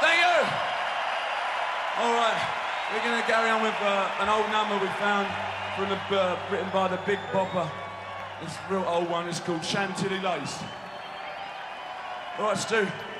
Thank you. All right, we're going to carry on with an old number we found from written by the Big Bopper. It's a real old one. It's called Chantilly Lace. All right, Stu.